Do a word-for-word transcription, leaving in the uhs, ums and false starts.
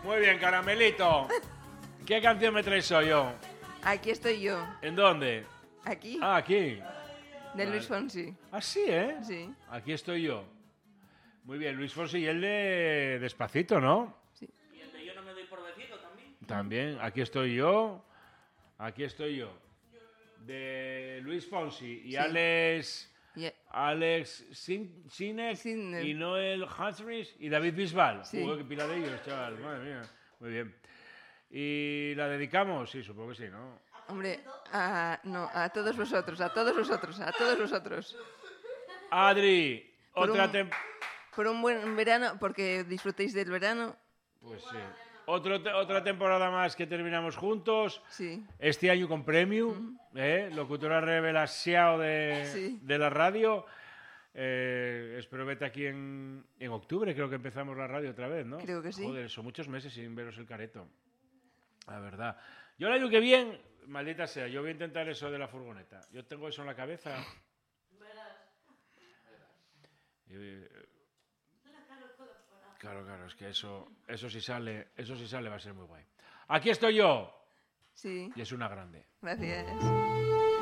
Muy bien, Caramelito. ¿Qué canción me traes hoy yo? Aquí estoy yo. ¿En dónde? Aquí. Ah, aquí. De Luis Fonsi. Ah, sí, ¿eh? Sí. Aquí estoy yo. Muy bien, Luis Fonsi y el de Despacito, ¿no? Sí. Y el de Yo no me doy por vencido también. También, aquí estoy yo. Aquí estoy yo. De Luis Fonsi y Sí. Alex... Y- Alex Sin Sinek Sinner. y Noel Humphries y David Bisbal. Sí. Joder, qué pila de ellos, chaval. Madre mía. Muy bien. ¿Y la dedicamos? Sí, supongo que sí, ¿no? Hombre, a, no, a todos vosotros, a todos vosotros, a todos vosotros. Adri, Por otra un- tem- Por un buen verano, porque disfrutéis del verano. Pues sí. Otro te- otra temporada más que terminamos juntos. Sí. Este año con Premium, ¿eh? Locutora revelación de, Sí. de la radio. Eh, espero verte aquí en, en octubre, creo que empezamos la radio otra vez, ¿no? Creo que sí. Joder, son muchos meses sin veros el careto. La verdad. Yo el año que viene, maldita sea, yo voy a intentar eso de la furgoneta. Yo tengo eso en la cabeza. Y, eh, claro, claro, es que eso, eso si sale, eso si sale va a ser muy guay. Aquí estoy yo Sí. y es una grande. Gracias.